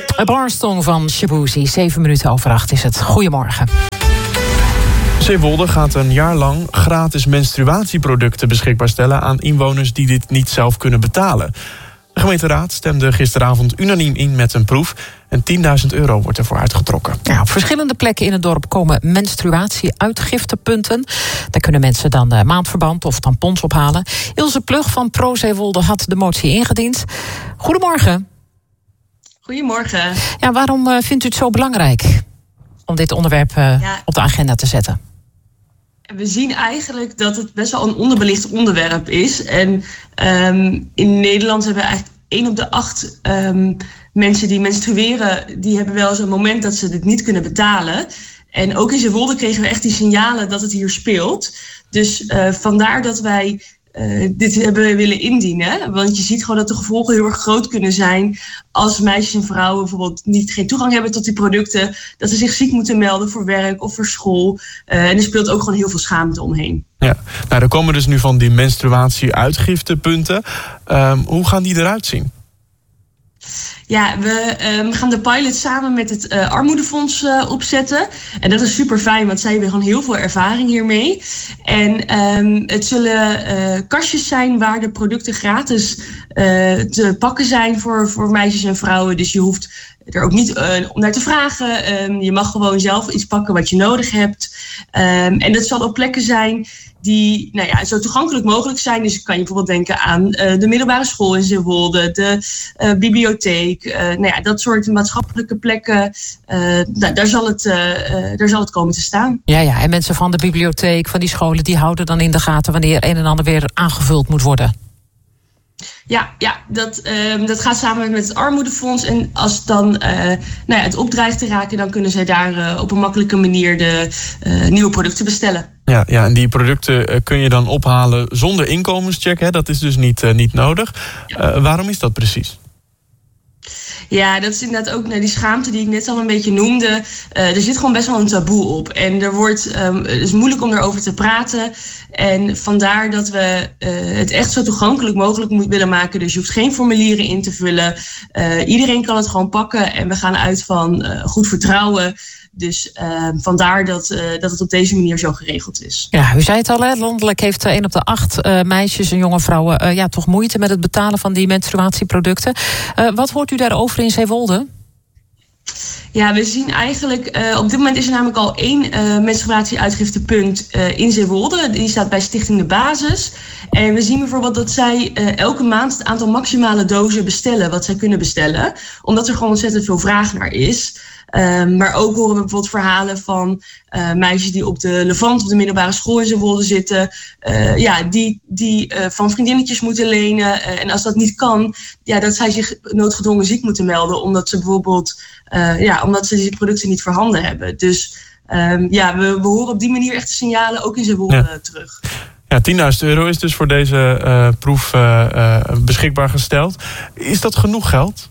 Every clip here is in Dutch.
A Barnsong van Shaboozey. 7:07 is het. Goedemorgen. Zeewolde gaat een jaar lang gratis menstruatieproducten beschikbaar stellen aan inwoners die dit niet zelf kunnen betalen. De gemeenteraad stemde gisteravond unaniem in met een proef en €10.000 wordt ervoor uitgetrokken. Ja, op verschillende plekken in het dorp komen menstruatie-uitgiftepunten. Daar kunnen mensen dan maandverband of tampons ophalen. Ilse Plug van Pro Zeewolde had de motie ingediend. Goedemorgen. Goedemorgen. Ja, waarom vindt u het zo belangrijk om dit onderwerp op de agenda te zetten? We zien eigenlijk dat het best wel een onderbelicht onderwerp is. En in Nederland hebben we eigenlijk 1 op de 8 mensen die menstrueren, die hebben wel eens een moment dat ze dit niet kunnen betalen. En ook in Zeewolde kregen we echt die signalen dat het hier speelt. Dus vandaar dat wij dit hebben willen indienen. Want je ziet gewoon dat de gevolgen heel erg groot kunnen zijn als meisjes en vrouwen bijvoorbeeld geen toegang hebben tot die producten, dat ze zich ziek moeten melden voor werk of voor school. En er speelt ook gewoon heel veel schaamte omheen. Ja, nou, er komen dus nu van die menstruatie-uitgiftepunten. Hoe gaan die eruit zien? Ja, we gaan de pilot samen met het Armoedefonds opzetten. En dat is super fijn, want zij hebben gewoon heel veel ervaring hiermee. En het zullen kastjes zijn waar de producten gratis te pakken zijn voor meisjes en vrouwen. Dus je hoeft er ook niet om naar te vragen. Je mag gewoon zelf iets pakken wat je nodig hebt. En dat zal op plekken zijn die zo toegankelijk mogelijk zijn. Dus kan je bijvoorbeeld denken aan de middelbare school in Zeewolde, de bibliotheek. Dat soort maatschappelijke plekken, daar zal het komen te staan. Ja, en mensen van de bibliotheek, van die scholen, die houden dan in de gaten wanneer een en ander weer aangevuld moet worden. Ja, dat gaat samen met het Armoedefonds. En als het dan het opdreigt te raken, dan kunnen zij daar op een makkelijke manier de nieuwe producten bestellen. Ja, en die producten kun je dan ophalen zonder inkomenscheck. Hè? Dat is dus niet nodig. Waarom is dat precies? Ja, dat is inderdaad ook die schaamte die ik net al een beetje noemde. Er zit gewoon best wel een taboe op. En het is moeilijk om erover te praten. En vandaar dat we het echt zo toegankelijk mogelijk willen maken. Dus je hoeft geen formulieren in te vullen. Iedereen kan het gewoon pakken. En we gaan uit van goed vertrouwen. Dus vandaar dat het op deze manier zo geregeld is. Ja, u zei het al, hè? Landelijk heeft 1 op de 8 meisjes en jonge vrouwen toch moeite met het betalen van die menstruatieproducten. Wat hoort u daarover in Zeewolde? Ja, we zien eigenlijk, op dit moment is er namelijk al 1 menstruatie-uitgiftepunt in Zeewolde. Die staat bij Stichting De Basis. En we zien bijvoorbeeld dat zij elke maand het aantal maximale dozen bestellen wat zij kunnen bestellen. Omdat er gewoon ontzettend veel vraag naar is. Maar ook horen we bijvoorbeeld verhalen van meisjes die op de Levant, op de middelbare school in Zeewolde zitten. Die van vriendinnetjes moeten lenen. En als dat niet kan, dat zij zich noodgedwongen ziek moeten melden. Omdat ze bijvoorbeeld omdat ze die producten niet voorhanden hebben. Dus we horen op die manier echt de signalen ook in Zeewolde terug. Ja, €10.000 is dus voor deze proef beschikbaar gesteld. Is dat genoeg geld?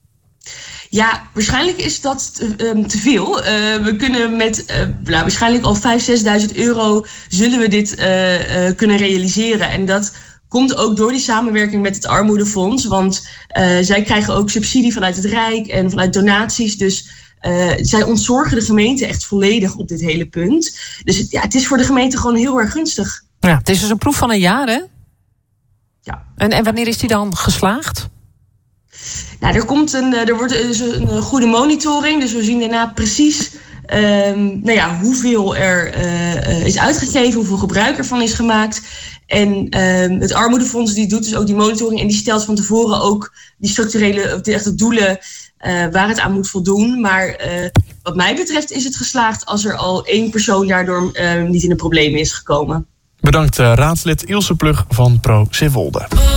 Ja, waarschijnlijk is dat te veel. We kunnen met waarschijnlijk al €5.000-6.000 zullen we dit kunnen realiseren. En dat komt ook door die samenwerking met het Armoedefonds. Want zij krijgen ook subsidie vanuit het Rijk en vanuit donaties. Dus zij ontzorgen de gemeente echt volledig op dit hele punt. Dus het is voor de gemeente gewoon heel erg gunstig. Ja, het is dus een proef van een jaar, hè? Ja. En wanneer is die dan geslaagd? Nou, er wordt een goede monitoring. Dus we zien daarna precies hoeveel er is uitgegeven, hoeveel gebruik ervan is gemaakt. En het Armoedefonds die doet dus ook die monitoring en die stelt van tevoren ook die structurele de doelen waar het aan moet voldoen. Maar wat mij betreft is het geslaagd als er al 1 persoon daardoor niet in de problemen is gekomen. Bedankt raadslid Ilse Plug van Pro Zeewolde.